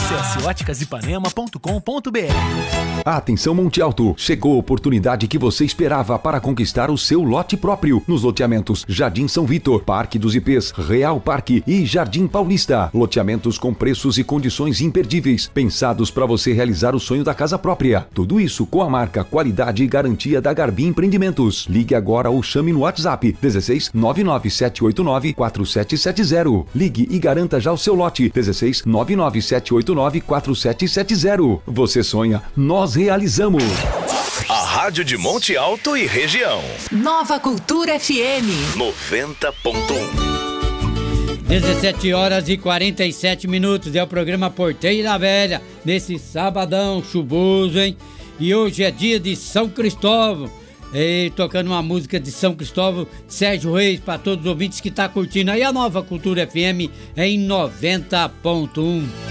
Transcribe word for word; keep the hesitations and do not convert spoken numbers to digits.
Acesse óticas ipanema ponto com ponto br. Atenção Monte Alto, chegou a oportunidade que você esperava para conquistar o seu lote próprio nos loteamentos Jardim São Vitor, Parque dos I Pês, Real Parque e Jardim Paulista. Loteamentos com preços e condições imperdíveis, pensados para você realizar o sonho da casa própria. Tudo isso com a marca, qualidade e garantia da Garbi Empreendimentos. Ligue agora ou chame no WhatsApp dezesseis nove nove sete oito nove quatro sete sete zero. Ligue e garanta já o seu lote dezesseis nove nove sete oito nove quatro sete sete zero. Você sonha, nós realizamos. A Rádio de Monte Alto e região. Nova Cultura F M noventa ponto um. dezessete horas e quarenta e sete minutos. É o programa Porteira Velha, nesse sabadão chuvoso, hein? E hoje é dia de São Cristóvão. E tocando uma música de São Cristóvão, Sérgio Reis, para todos os ouvintes que tá curtindo aí a Nova Cultura F M em noventa ponto um.